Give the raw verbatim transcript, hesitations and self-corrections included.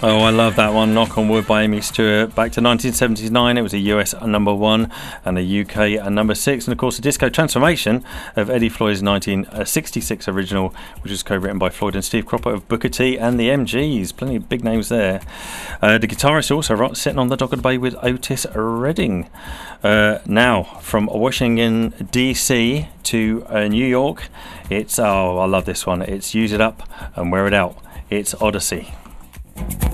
Oh, I love that one. Knock on Wood by Amy Stewart. Back to nineteen seventy-nine, it was a U S number one and a U K number six. And of course, the disco transformation of Eddie Floyd's nineteen sixty-six original, which was co-written by Floyd and Steve Cropper of Booker T and the M Gs. Plenty of big names there. Uh, the guitarist also sitting on the dock of the bay with Otis Redding. Uh, now, from Washington, D C to uh, New York, it's, oh, I love this one. It's Use It Up and Wear It Out. It's Odyssey.